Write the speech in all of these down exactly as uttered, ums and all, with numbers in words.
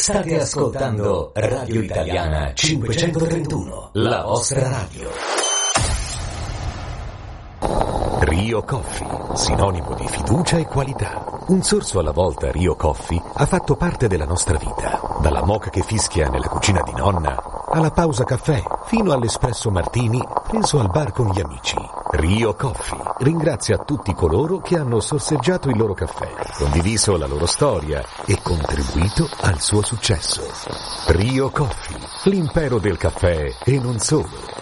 State ascoltando Radio Italiana cinquecentotrentuno, la vostra radio. Rio Coffee, sinonimo di fiducia e qualità. Un sorso alla volta Rio Coffee ha fatto parte della nostra vita. Dalla moka che fischia nella cucina di nonna, alla pausa caffè, fino all'espresso martini preso al bar con gli amici. Rio Coffee ringrazia tutti coloro che hanno sorseggiato il loro caffè, condiviso la loro storia e contribuito al suo successo. Rio Coffee, l'impero del caffè e non solo.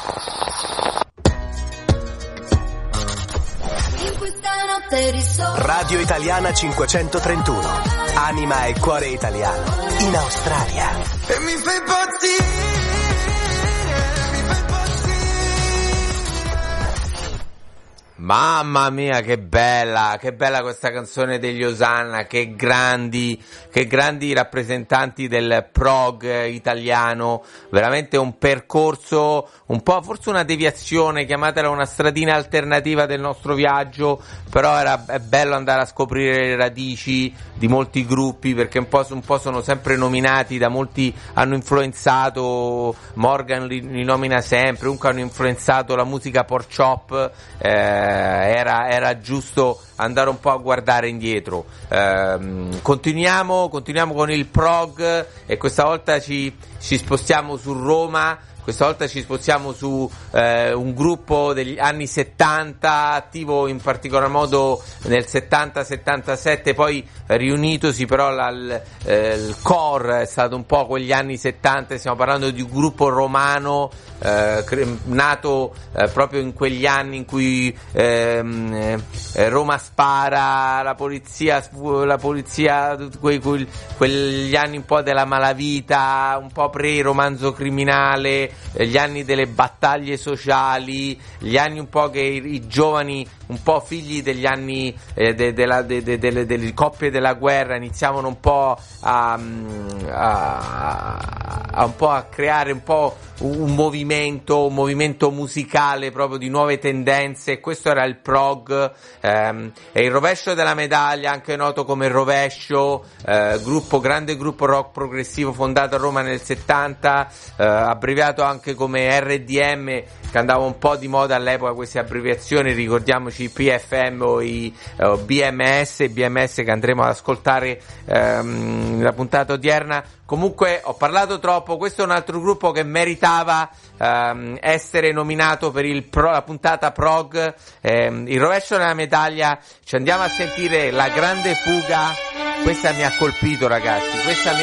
Radio Italiana cinquecentotrentuno, anima e cuore italiano, in Australia. E mi fai impazzire, mi fai impazzire. Mamma mia, che bella, che bella questa canzone degli Osanna, che grandi, che grandi rappresentanti del prog italiano, veramente un percorso, un po' forse una deviazione, chiamatela una stradina alternativa del nostro viaggio, però era è bello andare a scoprire le radici di molti gruppi, perché un po', un po' sono sempre nominati da molti, hanno influenzato, Morgan li, li nomina sempre, comunque hanno influenzato la musica pork chop, eh, era, era giusto andare un po' a guardare indietro. Eh, continuiamo, continuiamo con il prog e questa volta ci, ci spostiamo su Roma. Questa volta ci spostiamo su eh, un gruppo degli anni settanta, attivo in particolar modo nel settanta settantasette, poi riunitosi però la, il, eh, il core è stato un po' quegli anni settanta, stiamo parlando di un gruppo romano eh, cre- nato eh, proprio in quegli anni in cui ehm, eh, Roma spara, la polizia, la polizia quei, quei, quegli anni un po' della malavita, un po' pre-romanzo criminale, gli anni delle battaglie sociali, gli anni un po' che i, i giovani, un po' figli degli anni eh, de, de la, de, de, de, delle coppie della guerra, iniziavano un po' a, a, a un po' a creare un po' un movimento, un movimento musicale proprio di nuove tendenze. Questo era il prog, ehm, e il rovescio della medaglia, anche noto come Rovescio, eh, gruppo, grande gruppo rock progressivo fondato a Roma nel settanta, eh, abbreviato anche come R D M, che andava un po' di moda all'epoca queste abbreviazioni, ricordiamoci P F M o i o B M S, B M S che andremo ad ascoltare ehm, la puntata odierna. Comunque ho parlato troppo, questo è un altro gruppo che meritava ehm, essere nominato per il pro, la puntata prog, ehm, il rovescio della medaglia. Ci andiamo a sentire La Grande Fuga. Questa mi ha colpito, ragazzi, questa mi